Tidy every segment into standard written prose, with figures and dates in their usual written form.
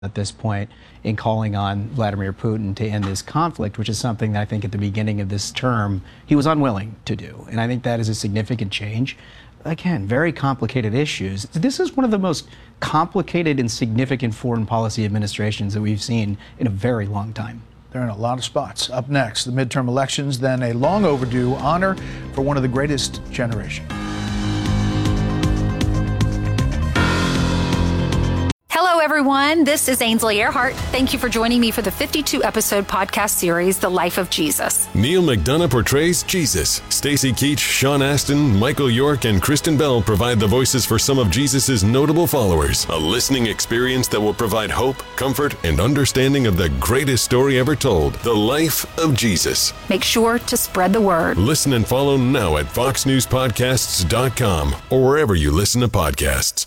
at this point in calling on Vladimir Putin to end this conflict, which is something that I think at the beginning of this term he was unwilling to do. And I think that is a significant change. Again, very complicated issues. This is one of the most complicated and significant foreign policy administrations that we've seen in a very long time. They're in a lot of spots. Up next, the midterm elections, then a long overdue honor for one of the greatest generation. Hello, everyone. This is Ainsley Earhart. Thank you for joining me for the 52-episode podcast series, The Life of Jesus. Neil McDonough portrays Jesus. Stacey Keach, Sean Astin, Michael York, and Kristen Bell provide the voices for some of Jesus' notable followers. A listening experience that will provide hope, comfort, and understanding of the greatest story ever told, The Life of Jesus. Make sure to spread the word. Listen and follow now at foxnewspodcasts.com or wherever you listen to podcasts.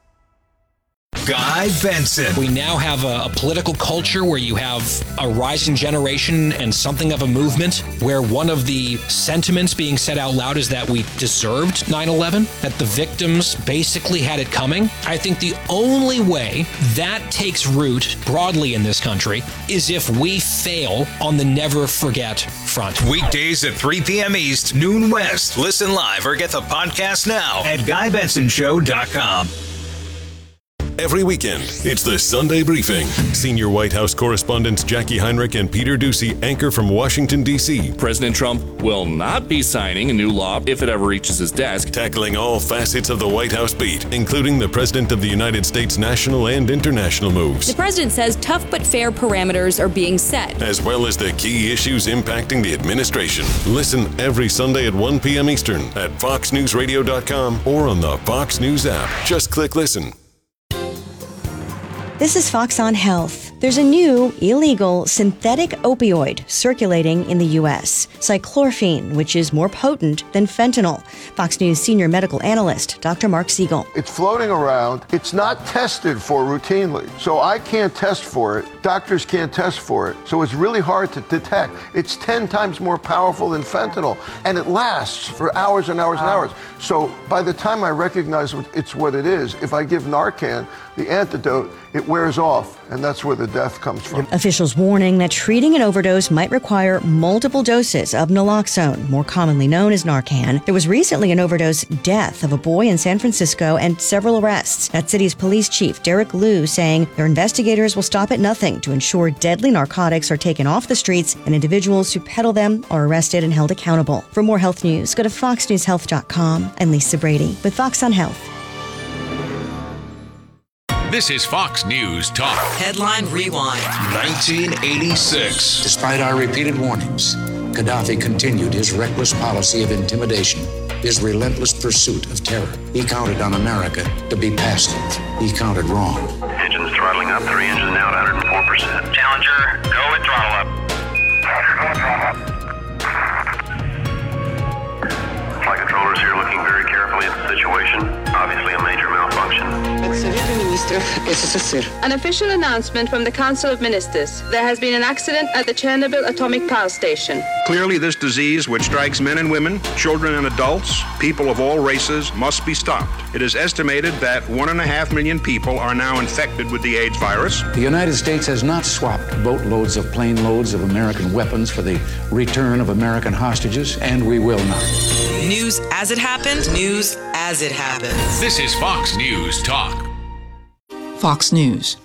Guy Benson. We now have a political culture where you have a rising generation and something of a movement where one of the sentiments being said out loud is that we deserved 9/11, that the victims basically had it coming. I think the only way that takes root broadly in this country is if we fail on the never forget front. Weekdays at 3 p.m. East, noon West. Listen live or get the podcast now at GuyBensonShow.com. Every weekend, it's the Sunday Briefing. Senior White House correspondents Jackie Heinrich and Peter Doocy anchor from Washington, D.C. President Trump will not be signing a new law if it ever reaches his desk. Tackling all facets of the White House beat, including the President of the United States national and international moves. The president says tough but fair parameters are being set, as well as the key issues impacting the administration. Listen every Sunday at 1 p.m. Eastern at foxnewsradio.com or on the Fox News app. Just click listen. This is Fox on Health. There's a new illegal synthetic opioid circulating in the U.S., cyclorphine, which is more potent than fentanyl. Fox News senior medical analyst, Dr. Mark Siegel. It's floating around. It's not tested for routinely. So I can't test for it. Doctors can't test for it. So it's really hard to detect. It's 10 times more powerful than fentanyl, and it lasts for hours and hours and hours. So by the time I recognize it's what it is, if I give Narcan, the antidote, it wears off, and that's where the death comes from. Officials warning that treating an overdose might require multiple doses of naloxone, more commonly known as Narcan. There was recently an overdose death of a boy in San Francisco and several arrests. That city's police chief, Derek Liu, saying their investigators will stop at nothing to ensure deadly narcotics are taken off the streets and individuals who peddle them are arrested and held accountable. For more health news, go to foxnewshealth.com. I'm Lisa Brady with Fox on Health. This is Fox News Talk. Headline Rewind. 1986. Despite our repeated warnings, Gaddafi continued his reckless policy of intimidation, his relentless pursuit of terror. He counted on America to be passive. He counted wrong. Engines throttling up, 3 engines now at 104%. Challenger, go with throttle up. Flight controllers here looking very carefully at the situation. Obviously a major malfunction. An official announcement from the Council of Ministers. There has been an accident at the Chernobyl atomic power station. Clearly, this disease, which strikes men and women, children and adults, people of all races, must be stopped. It is estimated that 1.5 million people are now infected with the AIDS virus. The United States has not swapped boatloads of plane loads of American weapons for the return of American hostages, and we will not. News as it happened, news as it happens. This is Fox News Talk. Fox News.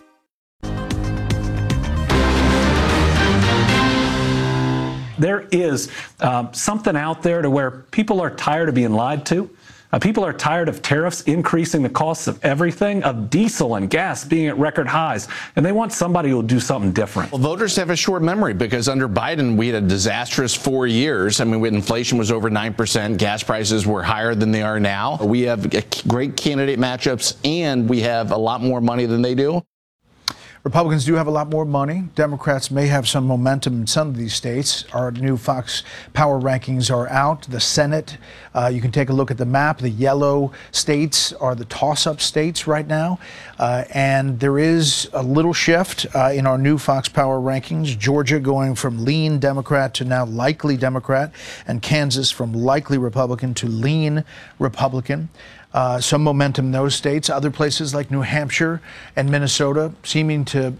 There is something out there to where people are tired of being lied to. People are tired of tariffs increasing the costs of everything, of diesel and gas being at record highs, and they want somebody who will do something different. Well, voters have a short memory because under Biden, we had a disastrous 4 years. I mean, when inflation was over 9%, gas prices were higher than they are now. We have great candidate matchups, and we have a lot more money than they do. Republicans do have a lot more money. Democrats may have some momentum in some of these states. Our new Fox Power rankings are out. The Senate, you can take a look at the map. The yellow states are the toss-up states right now. And there is a little shift in our new Fox Power rankings. Georgia going from lean Democrat to now likely Democrat, and Kansas from likely Republican to lean Republican. some momentum in those states. Other places like New Hampshire and Minnesota seeming to